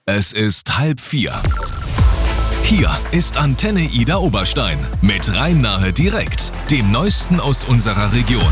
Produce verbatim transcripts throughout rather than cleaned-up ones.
Es ist halb vier. Hier ist Antenne Ida Oberstein mit Rhein-Nahe direkt, dem Neuesten aus unserer Region.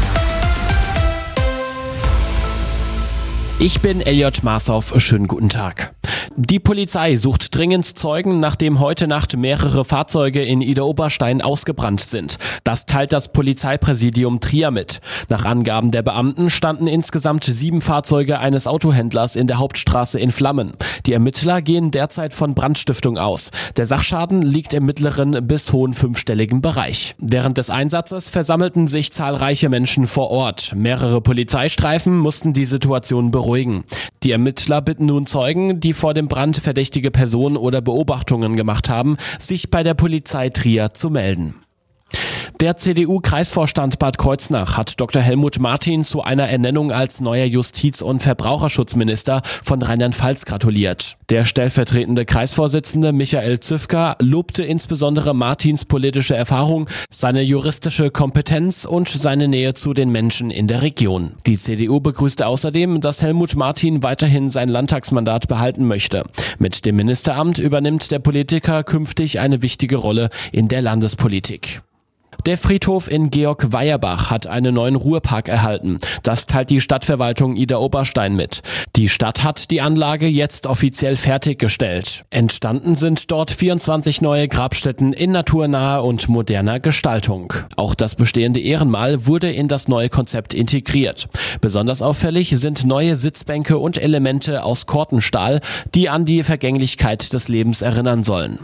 Ich bin Elliot Marshoff, schönen guten Tag. Die Polizei sucht dringend Zeugen, nachdem heute Nacht mehrere Fahrzeuge in Ida Oberstein ausgebrannt sind. Das teilt das Polizeipräsidium Trier mit. Nach Angaben der Beamten standen insgesamt sieben Fahrzeuge eines Autohändlers in der Hauptstraße in Flammen. Die Ermittler gehen derzeit von Brandstiftung aus. Der Sachschaden liegt im mittleren bis hohen fünfstelligen Bereich. Während des Einsatzes versammelten sich zahlreiche Menschen vor Ort. Mehrere Polizeistreifen mussten die Situation beruhigen. Die Ermittler bitten nun Zeugen, die vor dem Brand verdächtige Personen oder Beobachtungen gemacht haben, sich bei der Polizei Trier zu melden. Der C D U-Kreisvorstand Bad Kreuznach hat Doktor Helmut Martin zu einer Ernennung als neuer Justiz- und Verbraucherschutzminister von Rheinland-Pfalz gratuliert. Der stellvertretende Kreisvorsitzende Michael Züfker lobte insbesondere Martins politische Erfahrung, seine juristische Kompetenz und seine Nähe zu den Menschen in der Region. Die C D U begrüßte außerdem, dass Helmut Martin weiterhin sein Landtagsmandat behalten möchte. Mit dem Ministeramt übernimmt der Politiker künftig eine wichtige Rolle in der Landespolitik. Der Friedhof in Georg-Weierbach hat einen neuen Ruhepark erhalten. Das teilt die Stadtverwaltung Ida Oberstein mit. Die Stadt hat die Anlage jetzt offiziell fertiggestellt. Entstanden sind dort vierundzwanzig neue Grabstätten in naturnaher und moderner Gestaltung. Auch das bestehende Ehrenmal wurde in das neue Konzept integriert. Besonders auffällig sind neue Sitzbänke und Elemente aus Kortenstahl, die an die Vergänglichkeit des Lebens erinnern sollen.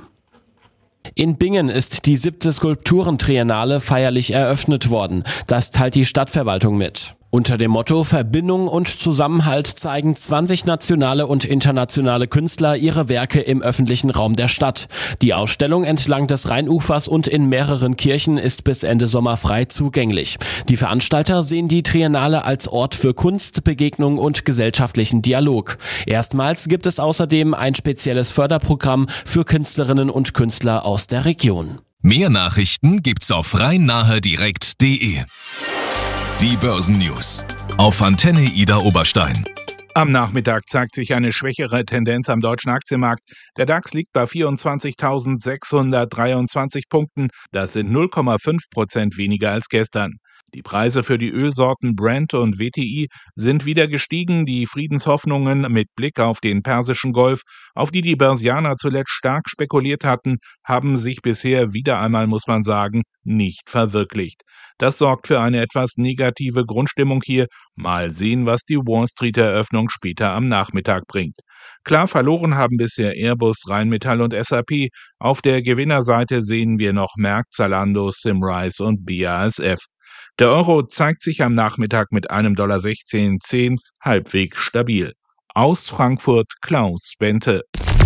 In Bingen ist die siebte Skulpturentriennale feierlich eröffnet worden. Das teilt die Stadtverwaltung mit. Unter dem Motto Verbindung und Zusammenhalt zeigen zwanzig nationale und internationale Künstler ihre Werke im öffentlichen Raum der Stadt. Die Ausstellung entlang des Rheinufers und in mehreren Kirchen ist bis Ende Sommer frei zugänglich. Die Veranstalter sehen die Triennale als Ort für Kunst, Begegnung und gesellschaftlichen Dialog. Erstmals gibt es außerdem ein spezielles Förderprogramm für Künstlerinnen und Künstler aus der Region. Mehr Nachrichten gibt's auf rhein-nahe direkt punkt de. Die Börsennews auf Antenne Ida Oberstein. Am Nachmittag zeigt sich eine schwächere Tendenz am deutschen Aktienmarkt. Der DAX liegt bei vierundzwanzigtausendsechshundertdreiundzwanzig Punkten. Das sind null Komma fünf Prozent weniger als gestern. Die Preise für die Ölsorten Brent und W T I sind wieder gestiegen. Die Friedenshoffnungen mit Blick auf den Persischen Golf, auf die die Börsianer zuletzt stark spekuliert hatten, haben sich bisher wieder einmal, muss man sagen, nicht verwirklicht. Das sorgt für eine etwas negative Grundstimmung hier. Mal sehen, was die Wall-Street-Eröffnung später am Nachmittag bringt. Klar verloren haben bisher Airbus, Rheinmetall und S A P. Auf der Gewinnerseite sehen wir noch Merck, Zalando, Symrise und B A S F. Der Euro zeigt sich am Nachmittag mit einem Dollar sechzehn zehn halbwegs stabil. Aus Frankfurt Klaus Bente.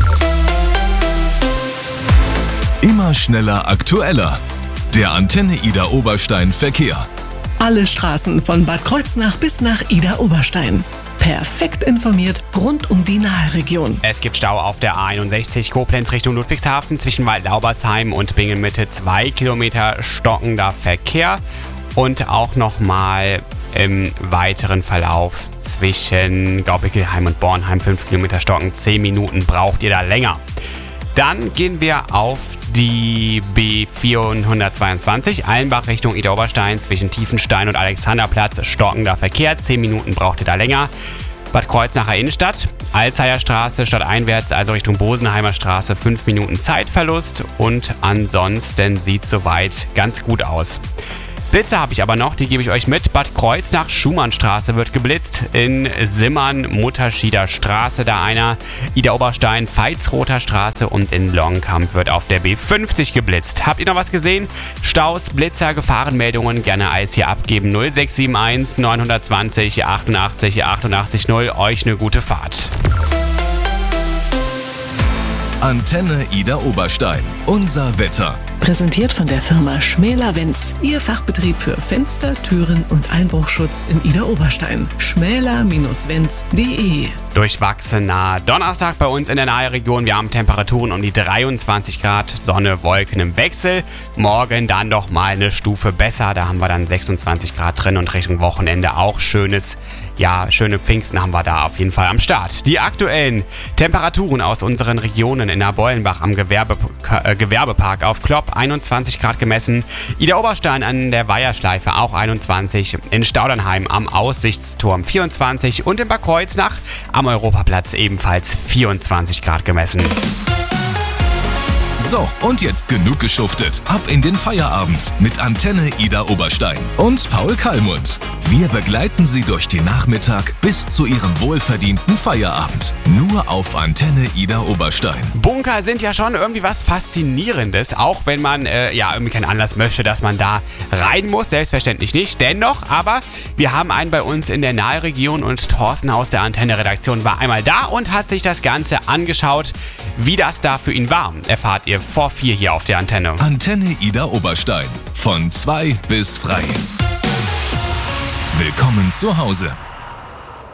Immer schneller, aktueller. Der Antenne Ida Oberstein Verkehr. Alle Straßen von Bad Kreuznach bis nach Ida Oberstein. Perfekt informiert rund um die Nahe-Region. Es gibt Stau auf der A einundsechzig Koblenz Richtung Ludwigshafen zwischen Waldlaubersheim und Bingen Mitte. Zwei Kilometer stockender Verkehr. Und auch nochmal im weiteren Verlauf zwischen Gaubickelheim und Bornheim fünf Kilometer stocken. zehn Minuten braucht ihr da länger. Dann gehen wir auf die B vierhundertzweiundzwanzig Allenbach Richtung Ida Oberstein zwischen Tiefenstein und Alexanderplatz. Stockender Verkehr. zehn Minuten braucht ihr da länger. Bad Kreuznacher Innenstadt, Alzheimer Straße stadteinwärts, also Richtung Bosenheimer Straße, fünf Minuten Zeitverlust. Und ansonsten sieht es soweit ganz gut aus. Blitze habe ich aber noch, die gebe ich euch mit. Bad Kreuznach, Schumannstraße wird geblitzt. In Simmern, Mutterschieder Straße da einer. Ida Oberstein, Veitsroter Straße und in Longkamp wird auf der B fünfzig geblitzt. Habt ihr noch was gesehen? Staus, Blitzer, Gefahrenmeldungen gerne Eis hier abgeben. null sechs sieben eins neun zwei null achtundachtzig achtundachtzig null. Euch eine gute Fahrt. Antenne Ida Oberstein. Unser Wetter. Präsentiert von der Firma Schmäler-Wenz. Ihr Fachbetrieb für Fenster, Türen und Einbruchschutz in Ida Oberstein. schmäler Wenz punkt de. Durchwachsener Donnerstag bei uns in der Nahe-Region. Wir haben Temperaturen um die dreiundzwanzig Grad, Sonne, Wolken im Wechsel. Morgen dann doch mal eine Stufe besser. Da haben wir dann sechsundzwanzig Grad drin und Richtung Wochenende auch schönes ja, schöne Pfingsten haben wir da auf jeden Fall am Start. Die aktuellen Temperaturen aus unseren Regionen: in Neubeulenbach am Gewerbe, äh, Gewerbepark auf Klopp einundzwanzig Grad gemessen, Ida Oberstein an der Weiherschleife auch einundzwanzig, in Staudernheim am Aussichtsturm vierundzwanzig und in Bad Kreuznach am Europaplatz ebenfalls vierundzwanzig Grad gemessen. So, und jetzt genug geschuftet. Ab in den Feierabend mit Antenne Ida Oberstein und Paul Kallmund. Wir begleiten Sie durch den Nachmittag bis zu Ihrem wohlverdienten Feierabend. Nur auf Antenne Ida Oberstein. Bunker sind ja schon irgendwie was Faszinierendes, auch wenn man äh, ja irgendwie keinen Anlass möchte, dass man da rein muss. Selbstverständlich nicht. Dennoch, aber wir haben einen bei uns in der Nahregion und Thorsten aus der Antenne-Redaktion war einmal da und hat sich das Ganze angeschaut. Wie das da für ihn war, erfahrt ihr vor vier hier auf der Antenne. Antenne Ida Oberstein. Von zwei bis frei. Willkommen zu Hause.